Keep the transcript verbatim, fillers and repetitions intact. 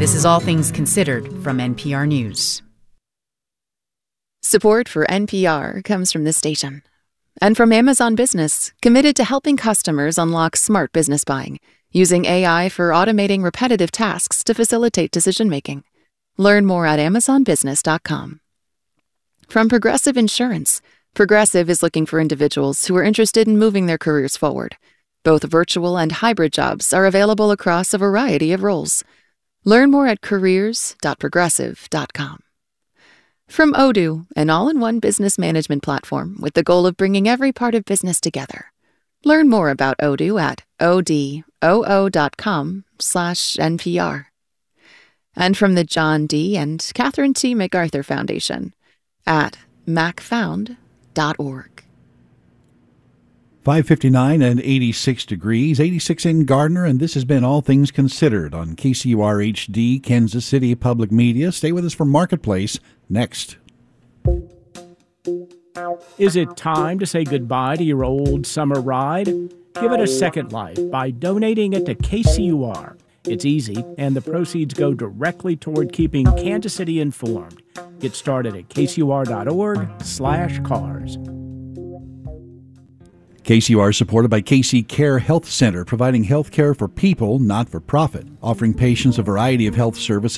This is All Things Considered from N P R News. Support for N P R comes from this station and from Amazon Business, committed to helping customers unlock smart business buying, using A I for automating repetitive tasks to facilitate decision-making. Learn more at amazon business dot com. From Progressive Insurance, Progressive is looking for individuals who are interested in moving their careers forward. Both virtual and hybrid jobs are available across a variety of roles. Learn more at careers dot progressive dot com. From Odoo, an all-in-one business management platform with the goal of bringing every part of business together. Learn more about Odoo at odoo dot com slash N P R. And from the John D. and Catherine T. MacArthur Foundation at mac found dot org. five fifty-nine and eighty-six degrees, eighty-six in Gardner, and this has been All Things Considered on K C U R H D, Kansas City Public Media. Stay with us for Marketplace next. Is it time to say goodbye to your old summer ride? Give it a second life by donating it to K C U R. It's easy, and the proceeds go directly toward keeping Kansas City informed. Get started at k c u r dot org slash cars. K C U R is supported by K C Care Health Center, providing health care for people, not for profit, offering patients a variety of health services